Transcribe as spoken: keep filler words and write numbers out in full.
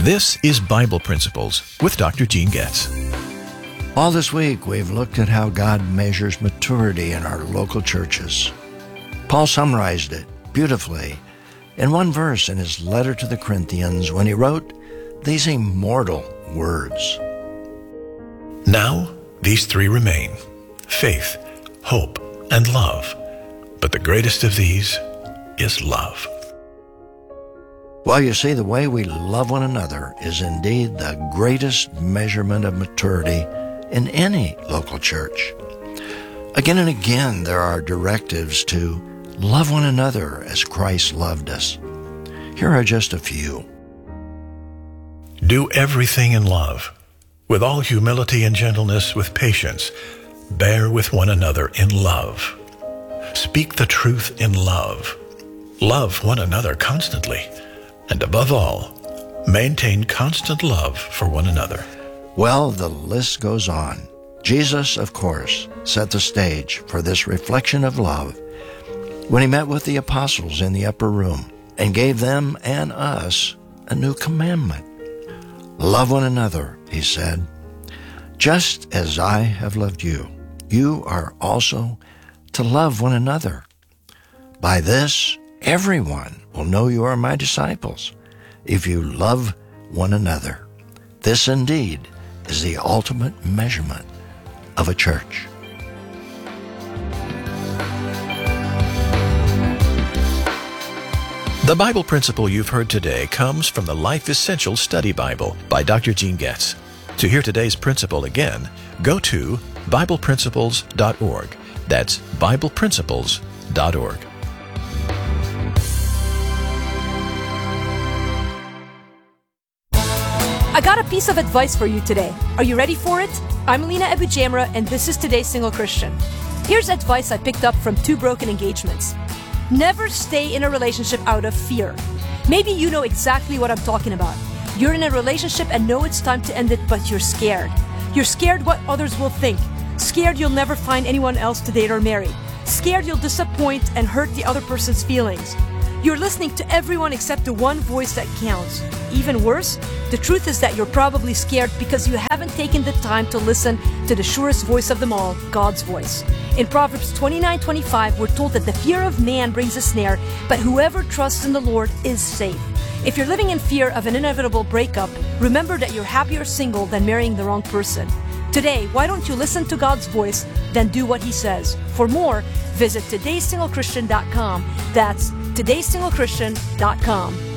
This is Bible Principles with Doctor Gene Getz. All this week, we've looked at how God measures maturity in our local churches. Paul summarized it beautifully in one verse in his letter to the Corinthians when he wrote these immortal words. Now, these three remain: faith, hope, and love. But the greatest of these is love. Well, you see, the way we love one another is indeed the greatest measurement of maturity in any local church. Again and again, there are directives to love one another as Christ loved us. Here are just a few. Do everything in love, with all humility and gentleness, with patience. Bear with one another in love. Speak the truth in love. Love one another constantly. And above all, maintain constant love for one another. Well, the list goes on. Jesus, of course, set the stage for this reflection of love when he met with the apostles in the upper room and gave them and us a new commandment. Love one another, he said. Just as I have loved you, you are also to love one another. By this, everyone will know you are my disciples, if you love one another. This indeed is the ultimate measurement of a church. The Bible principle you've heard today comes from the Life Essential Study Bible by Doctor Gene Getz. To hear today's principle again, go to Bible Principles dot org. That's Bible Principles dot org. I got a piece of advice for you today. Are you ready for it? I'm Lena Abu Jamra, and this is Today's Single Christian. Here's advice I picked up from two broken engagements. Never stay in a relationship out of fear. Maybe you know exactly what I'm talking about. You're in a relationship and know it's time to end it, but you're scared. You're scared what others will think. Scared you'll never find anyone else to date or marry. Scared you'll disappoint and hurt the other person's feelings. You're listening to everyone except the one voice that counts. Even worse, the truth is that you're probably scared because you haven't taken the time to listen to the surest voice of them all, God's voice. In Proverbs twenty-nine twenty-five, we're told that the fear of man brings a snare, but whoever trusts in the Lord is safe. If you're living in fear of an inevitable breakup, remember that you're happier single than marrying the wrong person. Today, why don't you listen to God's voice, then do what He says? For more, visit todays single christian dot com. That's todays single christian dot com.